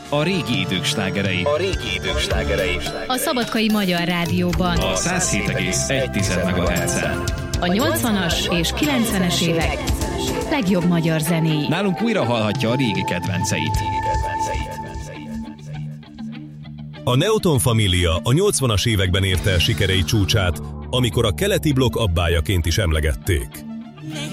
A régi idők slágerei. A Szabadkai Magyar Rádióban. A 107,1 MHz-en. A 80-as és 90-es évek legjobb magyar zenéi. Nálunk újra hallhatja a régi kedvenceit. A Neoton Família a 80-as években érte el sikerei csúcsát, amikor a keleti blokk abbájaként is emlegették.